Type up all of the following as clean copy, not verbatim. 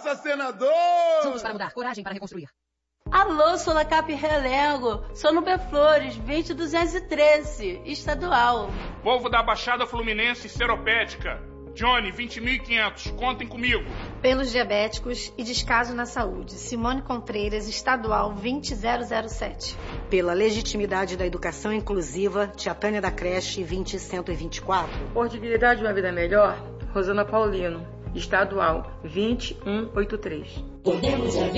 Força, senador! Juntos para mudar, coragem para reconstruir. Alô, Solacap Relengo, sou no Beflores, 20213, estadual. Povo da Baixada Fluminense Seropédica, Johnny, 20.500, contem comigo. Pelos diabéticos e descaso na saúde, Simone Contreiras, estadual 20007. Pela legitimidade da educação inclusiva, Tia Tânia da creche 20124. Por dignidade de uma vida melhor, Rosana Paulino, estadual 20183. Podemos é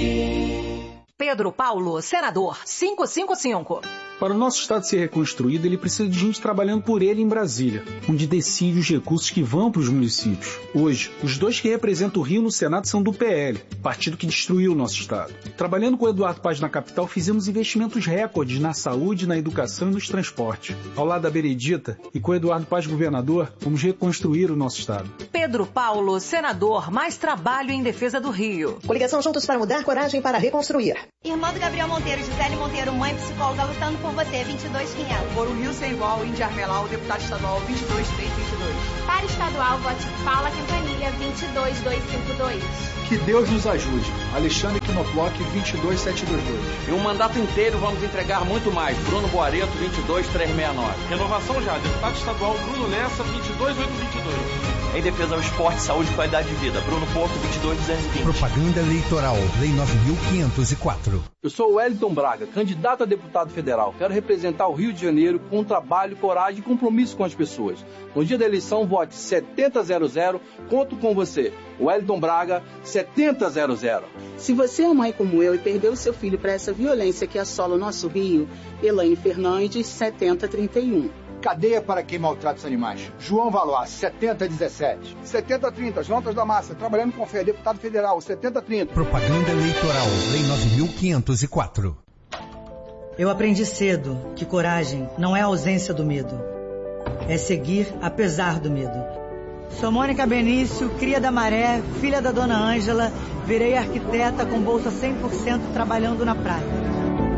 20. Pedro Paulo, senador, 555. Para o nosso estado ser reconstruído, ele precisa de gente trabalhando por ele em Brasília, onde decide os recursos que vão para os municípios. Hoje, os dois que representam o Rio no Senado são do PL, partido que destruiu o nosso estado. Trabalhando com o Eduardo Paz na capital, fizemos investimentos recordes na saúde, na educação e nos transportes. Ao lado da Benedita e com o Eduardo Paz governador, vamos reconstruir o nosso estado. Pedro Paulo, senador, mais trabalho em defesa do Rio. Coligação Juntos para Mudar, coragem para reconstruir. Irmã do Gabriel Monteiro, Gisele Monteiro, mãe psicóloga, lutando por você, 22.500. Por um Rio sem igual, Índia Armelau, deputado estadual 22322. Para estadual, vote Paula Quintanilha, 22252. Que Deus nos ajude. Alexandre Quinoploc, 22722. Em um mandato inteiro vamos entregar muito mais. Bruno Boareto, 22369. Renovação já, deputado estadual Bruno Lessa, 22822. Em defesa ao esporte, saúde e qualidade de vida. Bruno Porto, 22220. Propaganda eleitoral, Lei 9.504. Eu sou o Wellington Braga, candidato a deputado federal. Quero representar o Rio de Janeiro com trabalho, coragem e compromisso com as pessoas. No dia da eleição, vote 7000. Conto com você. Wellington Braga, 7000. Se você é mãe como eu e perdeu seu filho para essa violência que assola o nosso Rio, Elaine Fernandes, 7031. Cadeia para quem maltrata os animais. João Valois, 7017. 7030, Notas da Massa, trabalhando com fé, deputado federal, 7030. Propaganda eleitoral, Lei 9.504. Eu aprendi cedo que coragem não é a ausência do medo. É seguir apesar do medo. Sou Mônica Benício, cria da Maré, filha da Dona Ângela, virei arquiteta com bolsa 100% trabalhando na praia.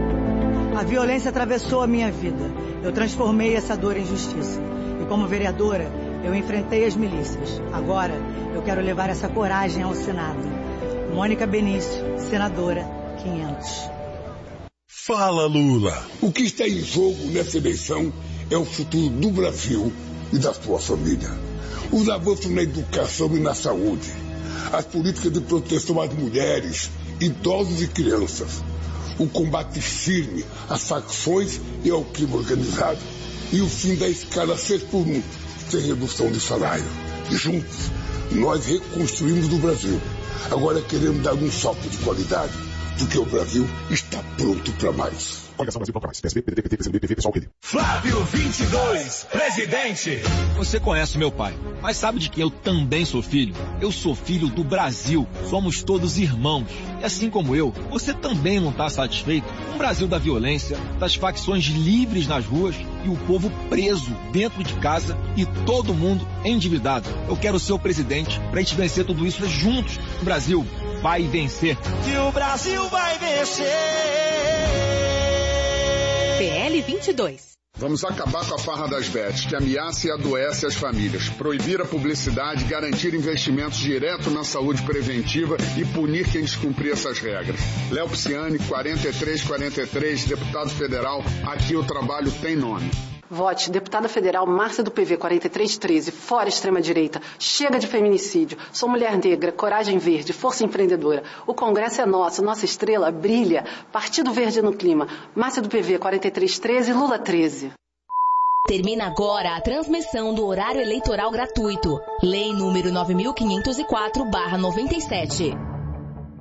A violência atravessou a minha vida. Eu transformei essa dor em justiça. E como vereadora, eu enfrentei as milícias. Agora, eu quero levar essa coragem ao Senado. Mônica Benício, senadora 500. Fala, Lula! O que está em jogo nessa eleição é o futuro do Brasil e da sua família. Os avanços na educação e na saúde. As políticas de proteção às mulheres, idosos e crianças. O combate firme às facções e ao crime organizado e o fim da escala 6x1, sem redução de salário. E juntos, nós reconstruímos o Brasil. Agora queremos dar um salto de qualidade, porque o Brasil está pronto para mais. Coligação Brasil para mais. PSB, PDT, PT, PCdoB, PV, PSOL, Rede. Flávio 22, presidente. Você conhece meu pai, mas sabe de que eu também sou filho? Eu sou filho do Brasil. Somos todos irmãos. E assim como eu, você também não está satisfeito com o Brasil da violência, das facções livres nas ruas e o povo preso dentro de casa e todo mundo endividado. Eu quero ser o presidente para a gente vencer tudo isso juntos. O Brasil vai vencer. E o Brasil vai vencer. PL 22. Vamos acabar com a farra das bets, que ameaça e adoece as famílias. Proibir a publicidade, garantir investimentos direto na saúde preventiva e punir quem descumprir essas regras. Léo Pisciani, 4343, deputado federal. Aqui o trabalho tem nome. Vote deputada federal Márcia do PV 4313, fora extrema-direita. Chega de feminicídio. Sou mulher negra, coragem verde, força empreendedora. O Congresso é nosso, nossa estrela brilha. Partido Verde no clima. Márcia do PV 4313, Lula 13. Termina agora a transmissão do horário eleitoral gratuito. Lei número 9.504/97.